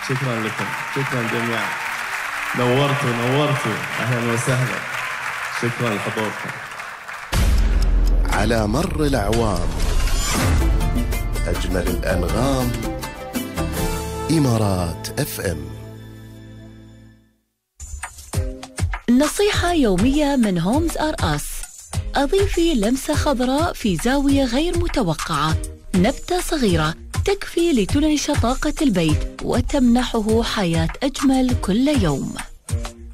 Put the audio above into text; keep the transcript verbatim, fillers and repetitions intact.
شكرا لكم، شكرا جميعا، نورتوا نورتوا، أهلا وسهلا، شكرا لحضوركم. على مر الأعوام أجمل الأنغام، إمارات اف ام. نصيحة يومية من هومز ار اس. أضيفي لمسة خضراء في زاوية غير متوقعة، نبتة صغيرة تكفي لتنعش طاقة البيت وتمنحه حياة أجمل كل يوم.